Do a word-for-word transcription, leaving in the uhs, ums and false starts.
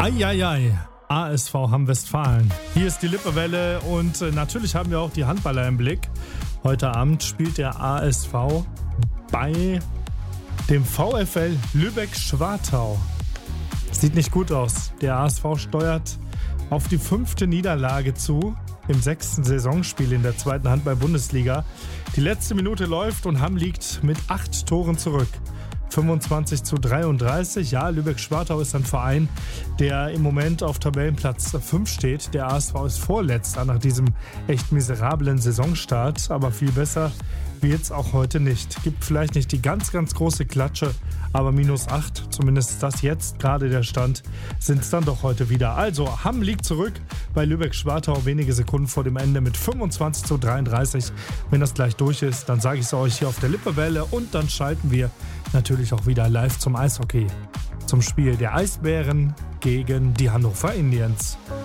Eieiei, A S V Hamm-Westfalen. Hier ist die Lippewelle und äh, natürlich haben wir auch die Handballer im Blick. Heute Abend spielt der A S V bei dem VfL Lübeck-Schwartau. Sieht nicht gut aus. Der A S V steuert auf die fünfte Niederlage zu im sechsten Saisonspiel in der zweiten Handball-Bundesliga. Die letzte Minute läuft und Hamm liegt mit acht Toren zurück. fünfundzwanzig zu dreiunddreißig. Ja, Lübeck-Schwartau ist ein Verein, der im Moment auf Tabellenplatz fünf steht. Der A S V ist Vorletzter nach diesem echt miserablen Saisonstart. Aber viel besser wird's auch heute nicht. Gibt vielleicht nicht die ganz, ganz große Klatsche, aber minus acht, zumindest ist das jetzt gerade der Stand, sind es dann doch heute wieder. Also, Hamm liegt zurück bei Lübeck-Schwartau wenige Sekunden vor dem Ende mit fünfundzwanzig zu dreiunddreißig. Wenn das gleich durch ist, dann sage ich es euch hier auf der Lippewelle und dann schalten wir natürlich auch wieder live zum Eishockey. Zum Spiel der Eisbären gegen die Hannover Indians.